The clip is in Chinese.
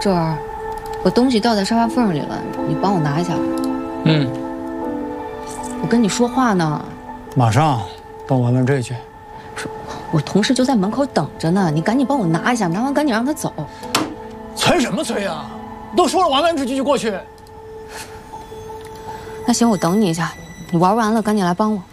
这儿，我东西掉在沙发缝里了，你帮我拿一下。 嗯。 我跟你说话呢。 马上，等完了这去。 我同事就在门口等着呢，你赶紧帮我拿一下，拿完赶紧让他走。 催什么催啊？都说了完完之句就过去。 那行，我等你一下，你玩完了赶紧来帮我。